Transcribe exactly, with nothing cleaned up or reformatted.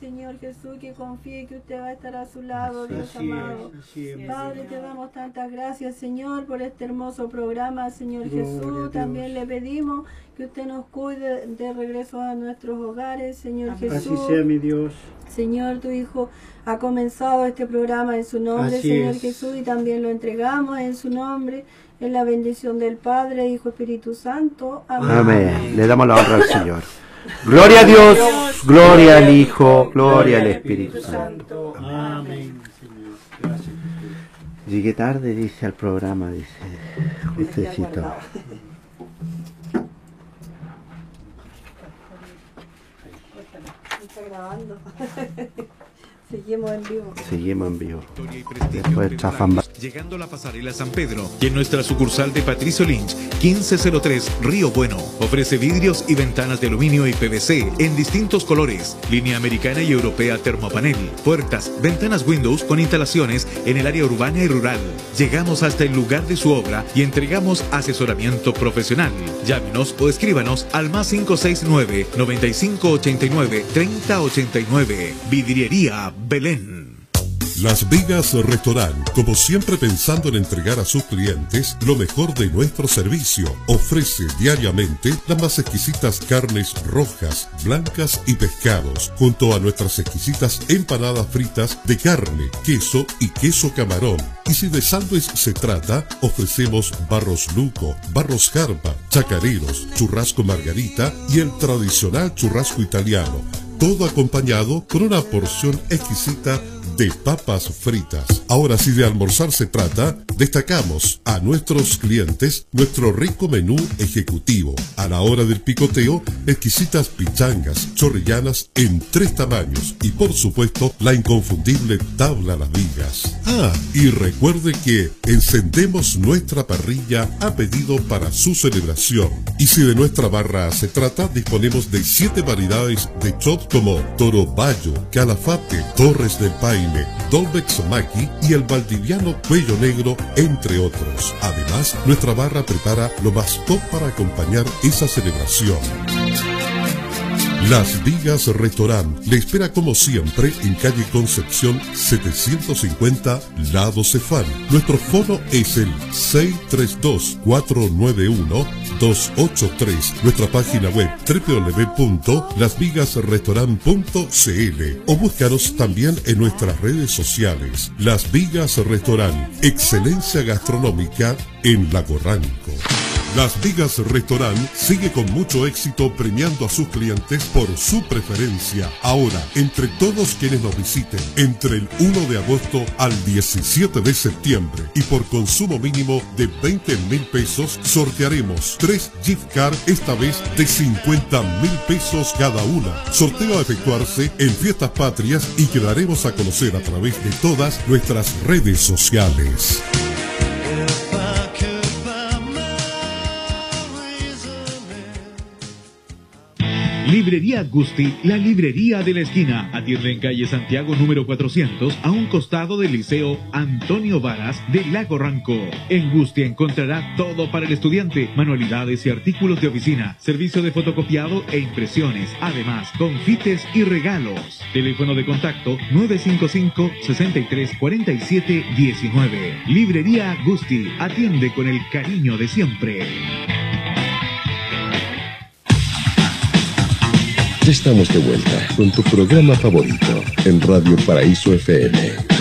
Señor Jesús, que confíe que usted va a estar a su lado, Dios Así amado. es, así es, Padre, Señor. te damos tantas gracias, Señor, por este hermoso programa, Señor Gloria a Jesús. Dios. También le pedimos que usted nos cuide de regreso a nuestros hogares, Señor Así Jesús. sea, mi Dios. Señor, tu Hijo ha comenzado este programa en su nombre, Así Señor es. Jesús, y también lo entregamos en su nombre, en la bendición del Padre, Hijo, Espíritu Santo. Amén. Amén. Le damos la honra al Señor. Gloria a Dios, gloria al Hijo, gloria al Espíritu Santo. Amén, Señor. Gracias. Llegué tarde, dice, al programa, dice Justecito. Está grabando. Seguimos en vivo. Seguimos en vivo. Historia y prestigio Después de chafan. Dorados, llegando a la pasarela San Pedro y en nuestra sucursal de Patricio Lynch, quince cero tres Río Bueno, ofrece vidrios y ventanas de aluminio y P V C en distintos colores, línea americana y europea termopanel, puertas, ventanas Windows con instalaciones en el área urbana y rural. Llegamos hasta el lugar de su obra y entregamos asesoramiento profesional. Llámenos o escríbanos al más cinco seis nueve, noventa y cinco ochenta y nueve, treinta ochenta y nueve. Vidriería Belén. Las Vigas Restaurant, como siempre pensando en entregar a sus clientes lo mejor de nuestro servicio, ofrece diariamente las más exquisitas carnes rojas, blancas y pescados, junto a nuestras exquisitas empanadas fritas de carne, queso y queso camarón. Y si de sándwich se trata, ofrecemos barros luco, barros jarpa, chacareros, churrasco margarita y el tradicional churrasco italiano, todo acompañado con una porción exquisita de papas fritas. Ahora, si de almorzar se trata, destacamos a nuestros clientes nuestro rico menú ejecutivo. A la hora del picoteo, exquisitas pichangas chorrillanas en tres tamaños y, por supuesto, la inconfundible tabla Las Vigas. Ah, y recuerde que encendemos nuestra parrilla a pedido para su celebración. Y si de nuestra barra se trata, disponemos de siete variedades de shot como Toro Bayo, Calafate, Torres del Paine, Dolbex Maki y el valdiviano Cuello Negro, entre otros. Además, nuestra barra prepara lo más top para acompañar esa celebración. Las Vigas Restaurant le espera como siempre en calle Concepción setecientos cincuenta, Lado Cefán. Nuestro fono es el seis tres dos, cuatro nueve uno, dos ocho tres. Nuestra página web doble u doble u doble u punto las vigas restaurant punto c l o búscanos también en nuestras redes sociales. Las Vigas Restaurant, excelencia gastronómica en Lago Ranco. Las Vigas Restaurant sigue con mucho éxito premiando a sus clientes por su preferencia. Ahora, entre todos quienes nos visiten, entre el uno de agosto al diecisiete de septiembre y por consumo mínimo de veinte mil pesos, sortearemos tres gift cards, esta vez de cincuenta mil pesos cada una. Sorteo a efectuarse en Fiestas Patrias y quedaremos a conocer a través de todas nuestras redes sociales. Librería Gusti, la librería de la esquina. Atiende en calle Santiago número cuatrocientos, a un costado del Liceo Antonio Varas de Lago Ranco. En Gusti encontrará todo para el estudiante, manualidades y artículos de oficina, servicio de fotocopiado e impresiones, además confites y regalos. Teléfono de contacto nueve cinco cinco, sesenta y tres, cuarenta y siete, diecinueve. Librería Gusti, atiende con el cariño de siempre. Ya estamos de vuelta con tu programa favorito en Radio Paraíso F M.